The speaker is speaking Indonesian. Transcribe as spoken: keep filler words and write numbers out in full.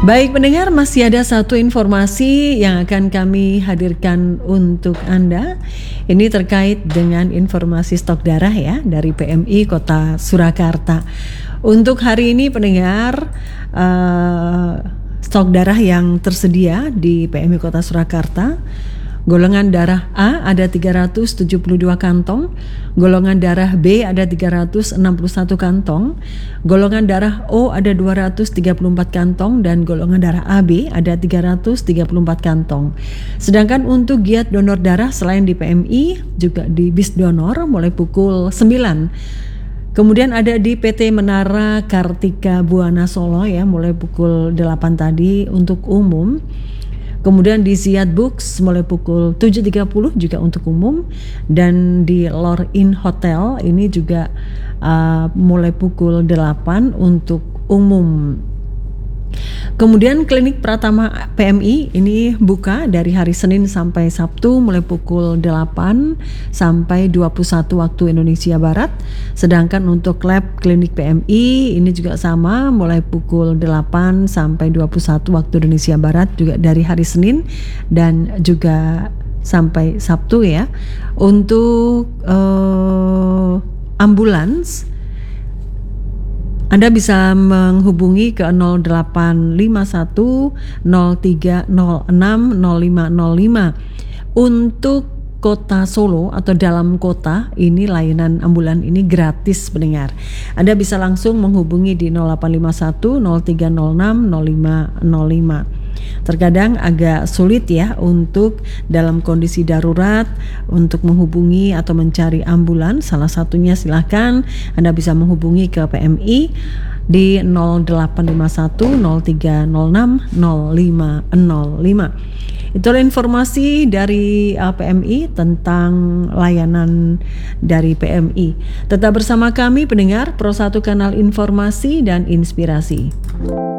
Baik pendengar, masih ada satu informasi yang akan kami hadirkan untuk Anda. Ini terkait dengan informasi stok darah ya dari P M I Kota Surakarta. Untuk hari ini pendengar, uh, stok darah yang tersedia di P M I Kota Surakarta, golongan darah A ada tiga ratus tujuh puluh dua kantong, golongan darah B ada tiga ratus enam puluh satu kantong, golongan darah O ada dua ratus tiga puluh empat kantong, dan golongan darah A B ada tiga ratus tiga puluh empat kantong. Sedangkan untuk giat donor darah selain di P M I juga di bis donor mulai pukul sembilan. Kemudian ada di P T Menara Kartika Buana Solo ya mulai pukul delapan tadi untuk umum. Kemudian di Ziyad Books mulai pukul tujuh tiga puluh juga untuk umum, dan di Lor Inn Hotel ini juga uh, mulai pukul delapan untuk umum. Kemudian klinik Pratama P M I ini buka dari hari Senin sampai Sabtu mulai pukul delapan sampai dua puluh satu waktu Indonesia Barat. Sedangkan untuk lab klinik P M I ini juga sama mulai pukul delapan sampai dua puluh satu waktu Indonesia Barat, juga dari hari Senin dan juga sampai Sabtu ya. Untuk uh, ambulans Anda bisa menghubungi ke nol delapan lima satu nol tiga nol enam nol lima nol lima. Untuk Kota Solo atau dalam kota ini layanan ambulan ini gratis pendengar. Anda bisa langsung menghubungi di nol delapan lima satu nol tiga nol enam nol lima nol lima. Terkadang agak sulit ya untuk dalam kondisi darurat untuk menghubungi atau mencari ambulans. Salah satunya silahkan Anda bisa menghubungi ke P M I di nol delapan lima satu nol tiga nol enam nol lima nol lima. Itulah informasi dari P M I tentang layanan dari P M I. Tetap bersama kami pendengar, Pro satu Kanal Informasi dan Inspirasi.